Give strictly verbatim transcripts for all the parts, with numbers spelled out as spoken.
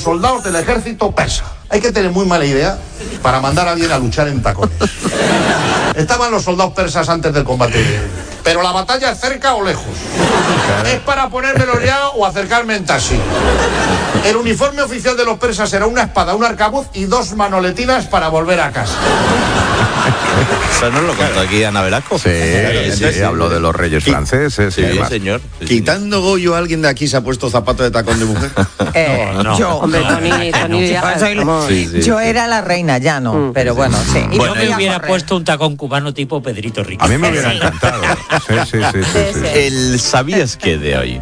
soldados del ejército persa. Hay que tener muy mala idea para mandar a alguien a luchar en tacones. Estaban los soldados persas antes del combate. Pero la batalla es cerca o lejos. Es para ponérmelo ya o acercarme en taxi. El uniforme oficial de los persas era una espada, un arcabuz y dos manoletinas para volver a casa. Eso nos lo contó aquí Ana Velasco. Sí, sí, sí, habló de los reyes franceses. Sí, y demás. señor. Sí, Quitando Goyo, ¿alguien de aquí se ha puesto zapato de tacón de mujer? Eh, No, no. yo, Hombre, Tony, Tony, ya, soy- vamos. Sí, sí, yo sí. era la reina, ya no, Mm. pero bueno, sí. Y Bueno, no Yo voy me a hubiera correr. puesto un tacón cubano tipo Pedrito Rico. A mí me hubiera encantado. Sí, sí, sí, sí, sí. El ¿sabías qué de hoy?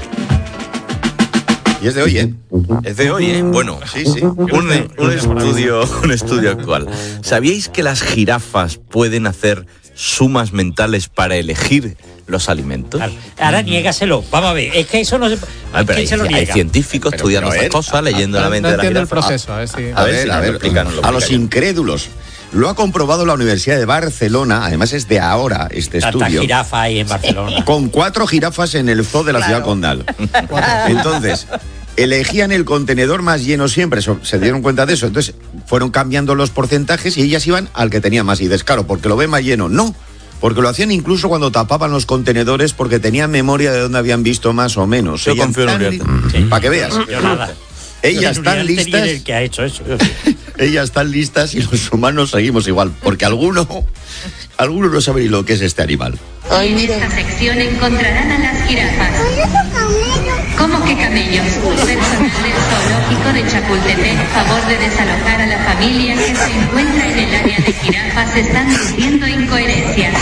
Y es de hoy, ¿eh? Es de hoy, ¿eh? Bueno, Sí, sí. un, un estudio, un estudio actual. ¿Sabíais que las jirafas pueden hacer sumas mentales para elegir los alimentos? Claro. Ahora niégaselo. Vamos a ver. Es que eso no se. Ay, pero ¿Quién hay, se lo hay niega? científicos Pero, estudiando pero, estas eh, cosas, leyendo la mente No de la entiendo el jirafa. proceso, a ver si... A ver, si a nos ver, lo explican, nos lo a los explican. incrédulos. Lo ha comprobado la Universidad de Barcelona, además es de ahora este Tanta estudio, jirafa ahí en Barcelona. con cuatro jirafas en el zoo de la Claro. ciudad condal. Entonces, elegían el contenedor más lleno siempre, eso- se dieron cuenta de eso, entonces fueron cambiando los porcentajes y ellas iban al que tenía más. Y dices, claro, porque lo ve más lleno. No, porque lo hacían incluso cuando tapaban los contenedores porque tenían memoria de dónde habían visto más o menos. Yo Ellas confío en tan Uriarte. li- Sí. Para que veas. Yo nada. Ellas Yo están ni Uriarte ni listas. el que ha hecho eso. Ellas están listas y los humanos seguimos igual, porque alguno, alguno no sabe ni lo que es este animal. En esta sección encontrarán a las jirafas. ¿Cómo que camellos? Personal del zoológico de Chapultepec, favor de desalojar a la familia que se encuentra en el área de jirafas, están diciendo incoherencias.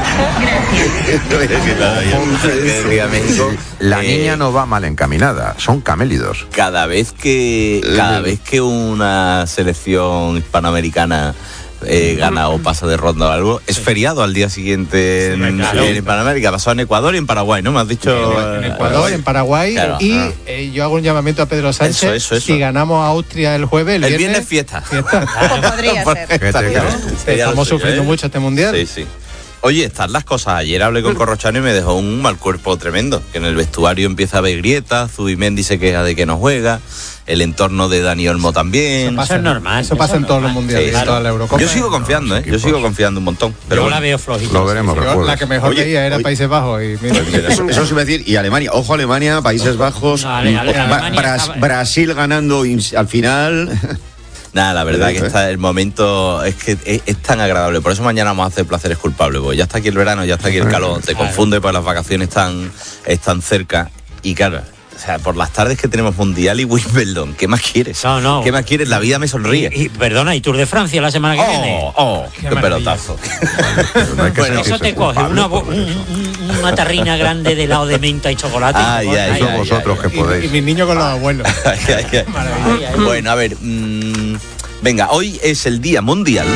Gracias. La Eh, niña no va mal encaminada, son camélidos. Cada vez que cada vez que una selección hispanoamericana eh, gana o pasa de ronda o algo, es feriado al día siguiente Sí, en, claro. en Hispanoamérica. Pasó en Ecuador y en Paraguay, ¿no? Me has dicho. En Ecuador, en Paraguay, Claro. y Ah. eh, yo hago un llamamiento a Pedro Sánchez. Eso, eso, eso. Si ganamos a Austria el jueves, el, El viernes fiesta. fiesta. Pues podría ser. ¿Qué te crees? Sería lo Estamos suyo, sufriendo ¿eh? mucho este mundial. Sí, sí. Oye, están las cosas. Ayer hablé con Corrochano y me dejó un mal cuerpo tremendo. Que en el vestuario empieza a haber grietas, Zubimendi se queja de que no juega, el entorno de Dani Olmo también. Eso es normal. Eso pasa eso en es todos los normal. mundiales, Sí, en claro. toda la Eurocopa. Yo sigo confiando, ¿eh? Yo equipos. sigo confiando un montón. Pero Yo bueno. la veo flojita. Lo veremos Yo, después. la que mejor Oye, veía era oye. Países Bajos. Y mira. Eso, eso se iba a decir, y Alemania, ojo Alemania, Países Bajos, No, Ale- Ale- Bra- Alemania Bras- estaba- Brasil ganando ins- al final. Nada, la verdad que ¿Eh? está el momento es que es, es tan agradable. Por eso mañana vamos a hacer placeres culpables, porque ya está aquí el verano, ya está aquí el calor, te confunde, pues las vacaciones están, están cerca. Y claro, o sea, por las tardes que tenemos Mundial y Wimbledon, ¿qué más quieres? No, no. ¿Qué más quieres? La vida me sonríe. Y, y, perdona, ¿y Tour de Francia la semana que viene? Oh, oh, qué, maravilla. pelotazo. No hay que Bueno, sentirse Eso te coge culpable una, bo- por un- eso. un- una tarrina grande de helado de menta y chocolate. Ay, ay, Eso ay, vosotros ay, que Y, y podéis. mis niños con los abuelos. Ay, ay, ay. Bueno, a ver, mmm, venga, hoy es el Día Mundial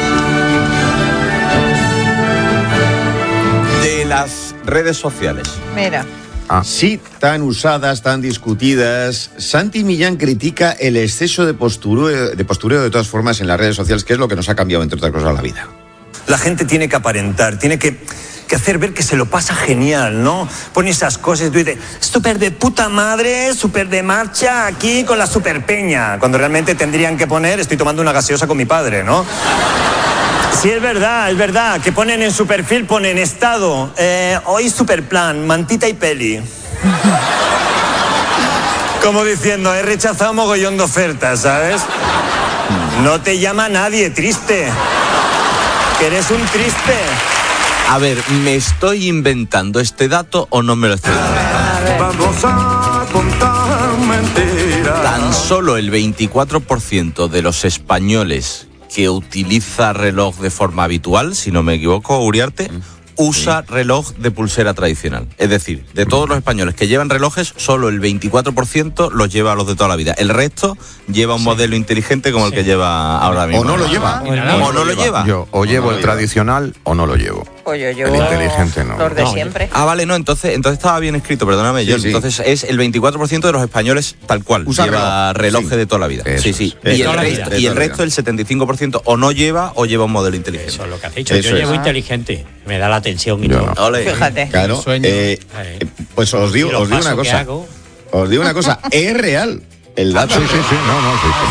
de las redes sociales. Mira. Sí, tan usadas, tan discutidas. Santi Millán critica el exceso de postureo, de postureo de todas formas en las redes sociales, que es lo que nos ha cambiado, entre otras cosas, la vida. La gente tiene que aparentar, tiene que, que hacer ver que se lo pasa genial, ¿no? Pone esas cosas y tú dices, súper de puta madre, súper de marcha aquí con la super peña. Cuando realmente tendrían que poner, estoy tomando una gaseosa con mi padre, ¿no? Sí, es verdad, es verdad, que ponen en su perfil, ponen estado, eh, hoy super plan, mantita y peli. Como diciendo, he rechazado mogollón de ofertas, ¿sabes? No te llama nadie, triste. Que eres un triste. A ver, ¿me estoy inventando este dato o no me lo estoy inventando? Vamos a contar mentiras. Tan solo el veinticuatro por ciento de los españoles que utiliza reloj de forma habitual, si no me equivoco, Uriarte, usa reloj de pulsera tradicional. Es decir, de todos los españoles que llevan relojes, solo el veinticuatro por ciento los lleva a los de toda la vida. El resto lleva un modelo inteligente como el que lleva ahora mismo. O no lo lleva. O no, lo lleva. Yo o llevo lo el lleva. tradicional o no lo llevo. Pues yo, yo El inteligente no. los de No, siempre. Ah, vale, no, entonces, entonces estaba bien escrito, perdóname, Sí, John. sí. Entonces es el veinticuatro por ciento de los españoles tal cual. Usa lleva reloj. relojes Sí. de toda la vida. Eso sí, sí. es. Y, De el toda la resto, vida. y el De toda la resto, el setenta y cinco por ciento, o no lleva o lleva un modelo inteligente. Eso es lo que has dicho. Eso Yo es. llevo inteligente. Me da la atención y Yo todo. no. Ole. Fíjate. Claro. sueño. eh, eh, pues os digo, Y los os digo una pasos que cosa. hago. Os digo una cosa. Es real el dato. Sí, sí, sí, no, no, sí, sí.